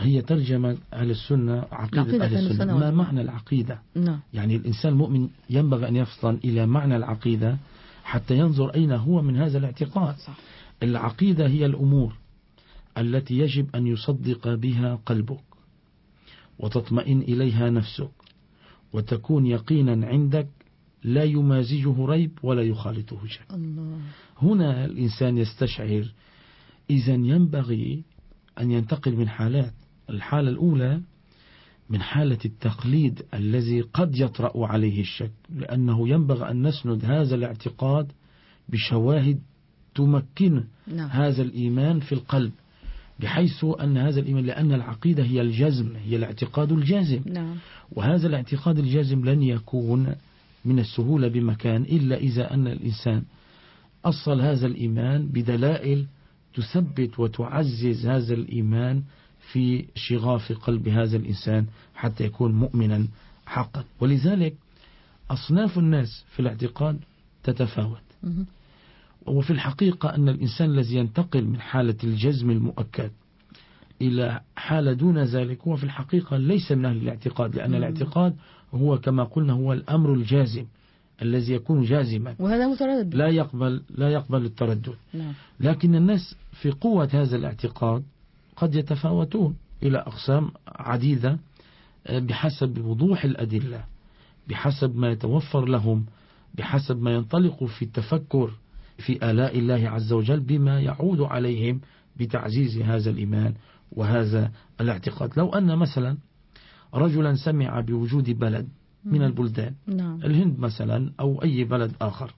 هي ترجمة أهل السنة، عقيدة أهل السنة. ما معنى العقيدة؟ نعم. يعني الإنسان المؤمن ينبغي أن يفطن إلى معنى العقيدة حتى ينظر أين هو من هذا الاعتقاد. صح. العقيدة هي الأمور التي يجب أن يصدق بها قلبك وتطمئن إليها نفسك وتكون يقينا عندك لا يمازجه ريب ولا يخالطه شك. الله. هنا الإنسان يستشعر إذن ينبغي أن ينتقل من حالات. الحالة الأولى من حالة التقليد الذي قد يطرأ عليه الشك، لأنه ينبغي أن نسند هذا الاعتقاد بشواهد تمكن هذا الإيمان في القلب، بحيث أن هذا الإيمان، لأن العقيدة هي الجزم، هي الاعتقاد الجازم. وهذا الاعتقاد الجازم لن يكون من السهولة بمكان إلا إذا أن الإنسان أصل هذا الإيمان بدلائل تثبت وتعزز هذا الإيمان في شغاف قلب هذا الإنسان حتى يكون مؤمنا حقا. ولذلك أصناف الناس في الاعتقاد تتفاوت. وفي الحقيقة أن الإنسان الذي ينتقل من حالة الجزم المؤكد إلى حالة دون ذلك هو في الحقيقة ليس من أهل الاعتقاد، لأن الاعتقاد هو كما قلنا هو الأمر الجازم الذي يكون جازما، وهذا متردد، لا يقبل التردد. لكن الناس في قوة هذا الاعتقاد قد يتفاوتون إلى أقسام عديدة بحسب وضوح الأدلة، بحسب ما يتوفر لهم، بحسب ما ينطلق في التفكر في آلاء الله عز وجل بما يعود عليهم بتعزيز هذا الإيمان وهذا الاعتقاد. لو أن مثلا رجلا سمع بوجود بلد من البلدان، الهند مثلا أو أي بلد آخر،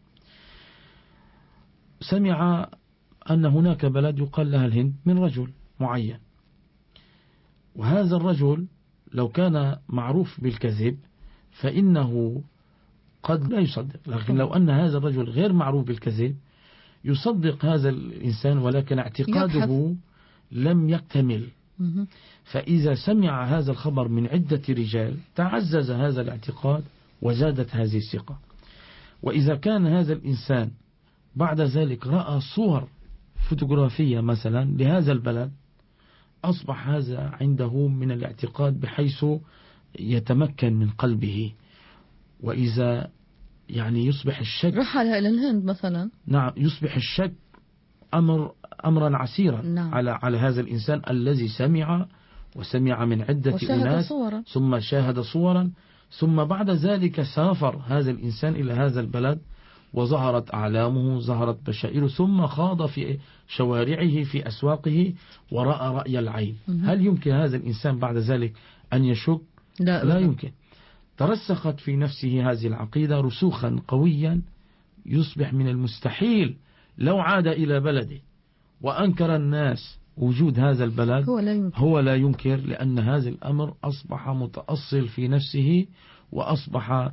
سمع أن هناك بلد يقال لها الهند من رجل معين، وهذا الرجل لو كان معروف بالكذب فإنه قد لا يصدق. لكن لو أن هذا الرجل غير معروف بالكذب يصدق هذا الإنسان، ولكن اعتقاده لم يكتمل. فإذا سمع هذا الخبر من عدة رجال تعزز هذا الاعتقاد وزادت هذه الثقة. وإذا كان هذا الإنسان بعد ذلك رأى صور فوتوغرافية مثلا لهذا البلد أصبح هذا عنده من الاعتقاد بحيث يتمكن من قلبه. وإذا يعني يصبح الشك، رحل إلى الهند مثلا، نعم، يصبح الشك أمرا عسيرا على هذا الإنسان الذي سمع من عدة أناس ثم شاهد صورا، ثم بعد ذلك سافر هذا الإنسان إلى هذا البلد وظهرت أعلامه، ظهرت بشائره، ثم خاض في شوارعه في أسواقه ورأى رأي العين. هل يمكن هذا الإنسان بعد ذلك أن يشك؟ لا يمكن. ترسخت في نفسه هذه العقيدة رسوخا قويا يصبح من المستحيل لو عاد إلى بلده وأنكر الناس وجود هذا البلد هو لا ينكر، لأن هذا الأمر أصبح متأصل في نفسه، وأصبحت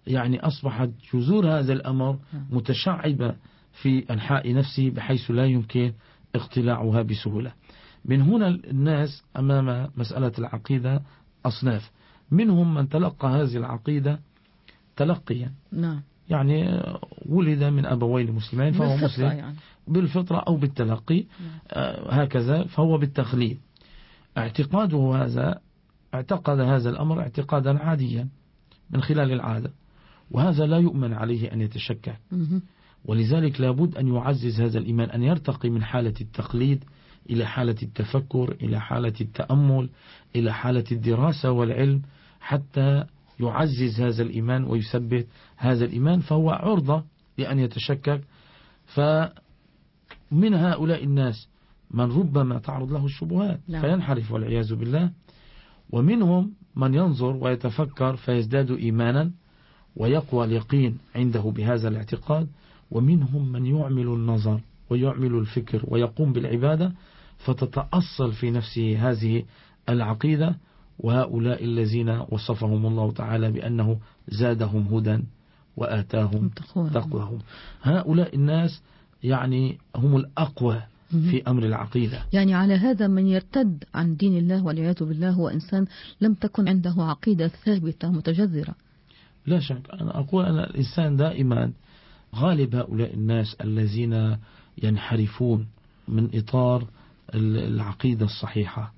جذور هذا الأمر متشعبة في أنحاء نفسه بحيث لا يمكن اقتلاعها بسهولة. من هنا الناس أمام مسألة العقيدة أصناف، منهم من تلقى هذه العقيدة تلقيا، يعني ولد من أبوين مسلمين فهو مسلم يعني بالفطرة أو بالتلقي، هكذا، فهو بالتخليد. اعتقاده هذا اعتقد هذا الأمر اعتقادا عاديا من خلال العادة، وهذا لا يؤمن عليه أن يتشكك. ولذلك لابد أن يعزز هذا الإيمان، أن يرتقي من حالة التقليد إلى حالة التفكر، إلى حالة التأمل، إلى حالة الدراسة والعلم، حتى يعزز هذا الإيمان ويثبت هذا الإيمان، فهو عرضة لأن يتشكك. فمن هؤلاء الناس من ربما تعرض له الشبهات فينحرف والعياذ بالله، ومنهم من ينظر ويتفكر فيزداد إيمانا ويقوى اليقين عنده بهذا الاعتقاد، ومنهم من يعمل النظر ويعمل الفكر ويقوم بالعبادة فتتأصل في نفسه هذه العقيدة. وهؤلاء الذين وصفهم الله تعالى بأنه زادهم هدى وآتاهم تقواهم، هؤلاء الناس يعني هم الأقوى في أمر العقيدة. يعني على هذا من يرتد عن دين الله والعياذ بالله هو إنسان لم تكن عنده عقيدة ثابتة متجذرة. لا شك، أنا أقول أن الإنسان دائما غالب هؤلاء الناس الذين ينحرفون من إطار العقيدة الصحيحة